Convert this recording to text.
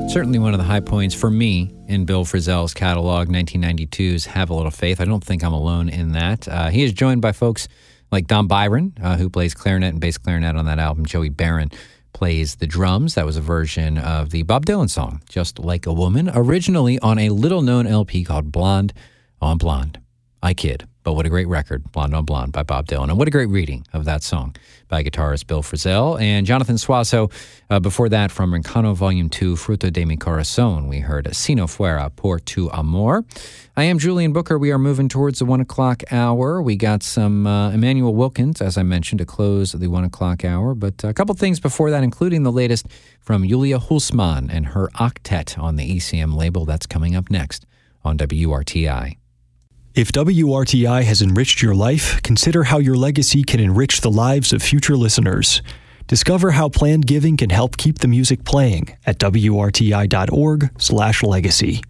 Certainly one of the high points for me in Bill Frisell's catalog, 1992's Have a Little Faith. I don't think I'm alone in that. He is joined by folks like Don Byron, who plays clarinet and bass clarinet on that album. Joey Barron plays the drums. That was a version of the Bob Dylan song, Just Like a Woman, originally on a little-known LP called Blonde on Blonde. I kid, but what a great record, Blonde on Blonde by Bob Dylan. And what a great reading of that song by guitarist Bill Frisell. And Jonathan Suazo, before that, from Rincano Volume 2, Fruto de mi Corazón, we heard Si no fuera por tu amor. I am Julian Booker. We are moving towards the 1 o'clock hour. We got some Emmanuel Wilkins, as I mentioned, to close the 1 o'clock hour. But a couple things before that, including the latest from Julia Hulsmann and her octet on the ECM label. That's coming up next on WRTI. If WRTI has enriched your life, consider how your legacy can enrich the lives of future listeners. Discover how planned giving can help keep the music playing at WRTI.org/legacy.